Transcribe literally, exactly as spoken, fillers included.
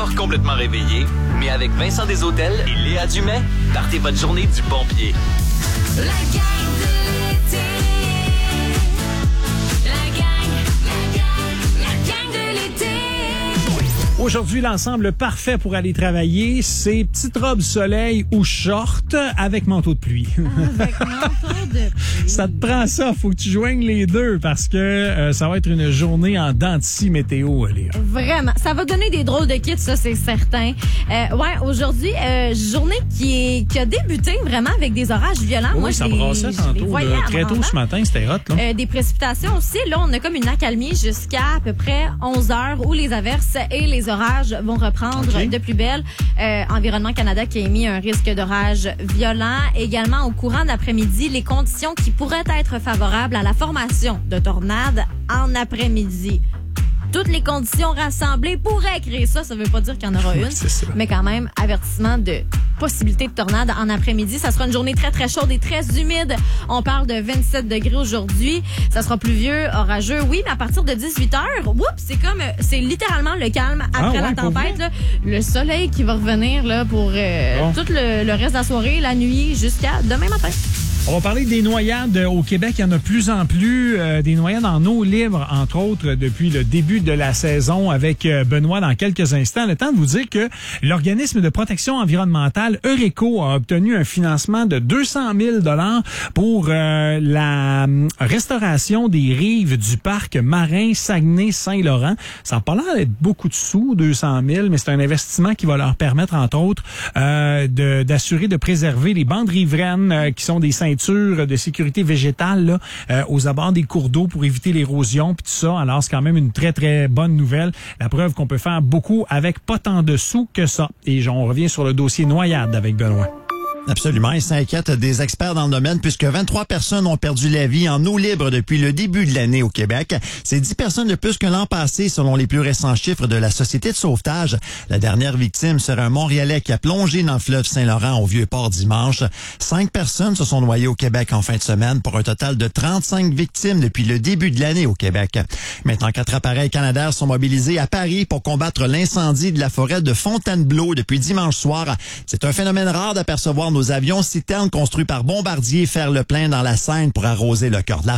encore complètement réveillé, mais avec Vincent Deshôtels et Léa Dumais, partez votre journée du bon pied. La gang de l'été. La gang, la gang, la gang de l'été. Aujourd'hui, l'ensemble parfait pour aller travailler, c'est petite robe soleil ou short avec manteau de pluie. Avec manteau de pluie. Ça te prend ça, faut que tu joignes les deux parce que euh, ça va être une journée en dents de scie météo, Léa. Vraiment. Ça va donner des drôles de kits, ça, c'est certain. Euh, ouais, aujourd'hui, euh, journée qui, est, qui a débuté vraiment avec des orages violents. Oui, Moi, ça je les- brassait je les tantôt, voyais là, en très tôt rendant. ce matin, c'était hot, là. Euh, des précipitations aussi. Là, on a comme une accalmie jusqu'à à peu près onze heures où les averses et les orages vont reprendre Okay. de plus belle. Euh, Environnement Canada qui a émis un risque d'orage violent. Également, au courant d'après-midi, les conditions qui pourraient être favorables à la formation de tornades en après-midi. Toutes les conditions rassemblées pourraient créer ça. Ça ne veut pas dire qu'il y en aura une, c'est ça. mais quand même, avertissement de possibilité de tornade en après-midi. Ça sera une journée très, très chaude et très humide. On parle de vingt-sept degrés aujourd'hui. Ça sera pluvieux, orageux. Oui, mais à partir de dix-huit heures, oups, c'est comme, euh, c'est littéralement le calme après Ah ouais, la pour tempête. vrai? Là. Le soleil qui va revenir là, pour euh, Bon. tout le, le reste de la soirée, la nuit, jusqu'à demain matin. On va parler des noyades au Québec. Il y en a de plus en plus. Euh, des noyades en eau libre, entre autres, depuis le début de la saison avec euh, Benoît dans quelques instants. Le temps de vous dire que l'organisme de protection environnementale Eureco a obtenu un financement de deux cent mille dollars pour euh, la hum, restauration des rives du parc marin Saguenay-Saint-Laurent. Ça n'a pas l'air d'être beaucoup de sous, deux cent mille, mais c'est un investissement qui va leur permettre, entre autres, euh, de, d'assurer de préserver les bandes riveraines euh, qui sont des ceintures de sécurité végétale là, euh, aux abords des cours d'eau pour éviter l'érosion puis tout ça. Alors, c'est quand même une très, très bonne nouvelle. La preuve qu'on peut faire beaucoup avec pas tant de sous que ça. Et on revient sur le dossier noyade avec Benoît. Absolument. Ils s'inquiètent des experts dans le domaine puisque vingt-trois personnes ont perdu la vie en eau libre depuis le début de l'année au Québec. C'est dix personnes de plus que l'an passé selon les plus récents chiffres de la Société de sauvetage. La dernière victime serait un Montréalais qui a plongé dans le fleuve Saint-Laurent au Vieux-Port dimanche. Cinq personnes se sont noyées au Québec en fin de semaine pour un total de trente-cinq victimes depuis le début de l'année au Québec. Maintenant, quatre appareils canadaires sont mobilisés à Paris pour combattre l'incendie de la forêt de Fontainebleau depuis dimanche soir. C'est un phénomène rare d'apercevoir nos avions citernes construits par Bombardier faire le plein dans la Seine pour arroser le cœur de la